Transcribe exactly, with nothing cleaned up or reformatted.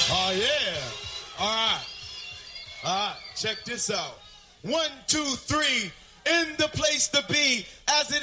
Oh, yeah. All right. All right. Check this out. One, two, three. In the place to be as it